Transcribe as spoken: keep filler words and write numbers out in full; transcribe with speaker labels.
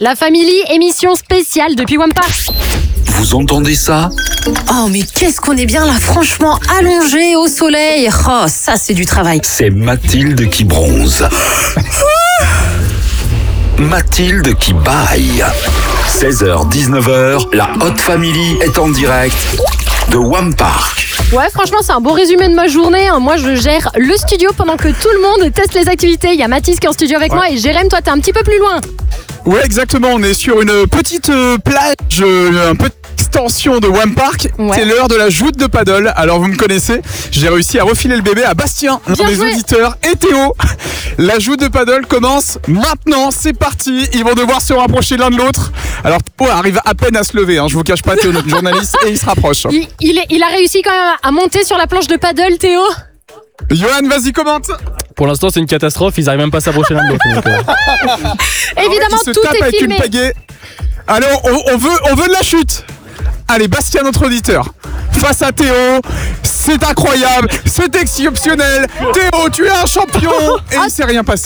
Speaker 1: La Family, émission spéciale depuis Wampart.
Speaker 2: Vous entendez ça?
Speaker 3: Oh mais qu'est-ce qu'on est bien là, franchement, allongé au soleil. Oh, ça c'est du travail.
Speaker 2: C'est Mathilde qui bronze. Mathilde qui baille. seize heures dix-neuf heures, la Hot Family est en direct de Wampart.
Speaker 1: Ouais, franchement, c'est un beau résumé de ma journée. Moi, je gère le studio pendant que tout le monde teste les activités. Il y a Mathis qui est en studio avec ouais. moi et Jérém, toi, t'es un petit peu plus loin.
Speaker 4: Ouais, exactement. On est sur une petite euh, plage, euh, un peu extension de Wampart. Ouais. C'est l'heure de la joute de paddle. Alors, vous me connaissez, j'ai réussi à refiler le bébé à Bastien, l'un des auditeurs, et Théo. La joute de paddle commence maintenant. C'est parti. Ils vont devoir se rapprocher l'un de l'autre. Alors, Théo arrive à peine à se lever. Hein. Je vous cache pas, Théo, notre journaliste, et il se rapproche.
Speaker 1: Il, il, est, il a réussi quand même à monter sur la planche de paddle, Théo.
Speaker 4: Johan, vas-y, commente.
Speaker 5: Pour l'instant, c'est une catastrophe. Ils arrivent même pas à s'approcher l'un de l'autre. Donc, euh...
Speaker 1: Évidemment,
Speaker 4: tout
Speaker 1: est
Speaker 4: avec
Speaker 1: filmé.
Speaker 4: Une pagaie. Alors, on, on, veut, on veut de la chute. Allez, Bastien, notre auditeur, face à Théo, c'est incroyable, c'est exceptionnel. Théo, tu es un champion. Et il s'est rien passé.